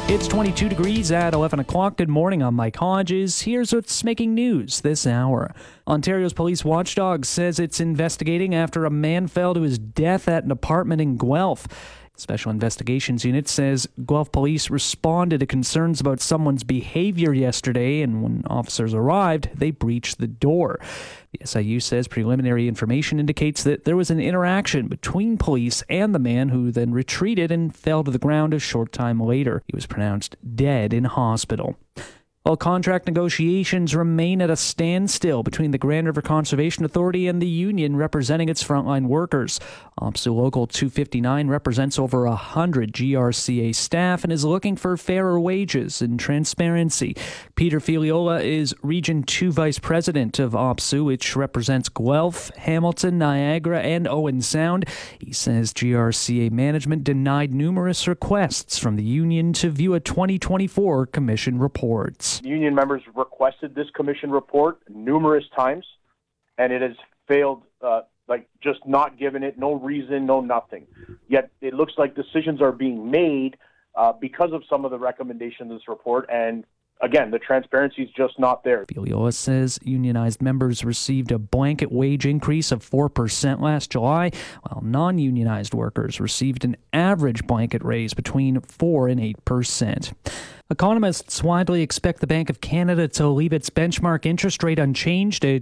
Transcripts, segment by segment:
It's 22 degrees at 11 o'clock. Good morning, I'm Mike Hodges. Here's what's making news this hour. Ontario's police watchdog says it's investigating after a man fell to his death at an apartment in Guelph. Special Investigations Unit says Guelph police responded to concerns about someone's behavior yesterday, and when officers arrived, they breached the door. The SIU says preliminary information indicates that there was an interaction between police and the man, who then retreated and fell to the ground a short time later. He was pronounced dead in hospital. While contract negotiations remain at a standstill between the Grand River Conservation Authority and the union representing its frontline workers. OPSEU Local 259 represents over 100 GRCA staff and is looking for fairer wages and transparency. Peter Filiola is Region 2 Vice President of OPSEU, which represents Guelph, Hamilton, Niagara, and Owen Sound. He says GRCA management denied numerous requests from the union to view a 2024 commission report. Union members requested this commission report numerous times, and it has failed, just not given it, no reason, no nothing. Yet it looks like decisions are being made because of some of the recommendations of this report, and again, the transparency is just not there. Filiola says unionized members received a blanket wage increase of 4% last July, while non-unionized workers received an average blanket raise between 4 and 8%. Economists widely expect the Bank of Canada to leave its benchmark interest rate unchanged at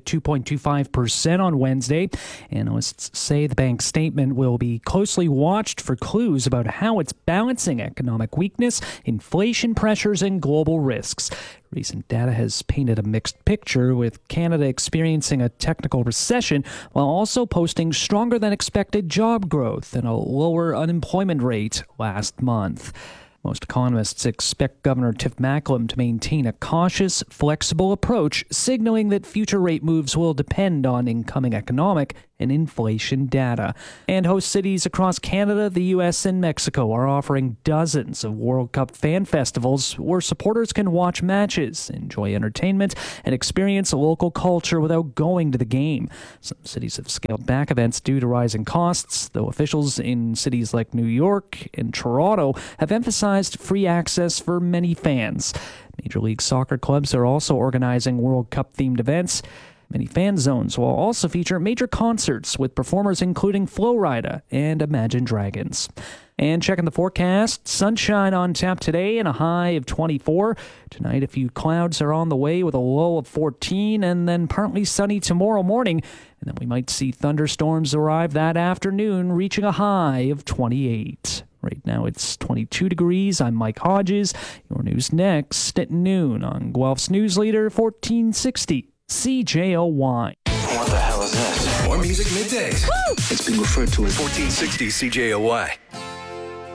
2.25% on Wednesday. Analysts say the bank's statement will be closely watched for clues about how it's balancing economic weakness, inflation pressures, and global risks. Recent data has painted a mixed picture, with Canada experiencing a technical recession while also posting stronger than expected job growth and a lower unemployment rate last month. Most economists expect Governor Tiff Macklem to maintain a cautious, flexible approach, signaling that future rate moves will depend on incoming economic and inflation data. And host cities across Canada, the U.S., and Mexico are offering dozens of World Cup fan festivals where supporters can watch matches, enjoy entertainment, and experience local culture without going to the game. Some cities have scaled back events due to rising costs, though officials in cities like New York and Toronto have emphasized free access for many fans. Major League Soccer clubs are also organizing World Cup-themed events. Many fan zones will also feature major concerts with performers including Flo Rida and Imagine Dragons. And checking the forecast, sunshine on tap today and a high of 24. Tonight, a few clouds are on the way with a low of 14, and then partly sunny tomorrow morning. And then we might see thunderstorms arrive that afternoon, reaching a high of 28. Right now it's 22 degrees. I'm Mike Hodges. Your news next at noon on Guelph's News Leader 1460. CJOY. What the hell is this? More music middays. Woo! It's been referred to as 1460 CJOY.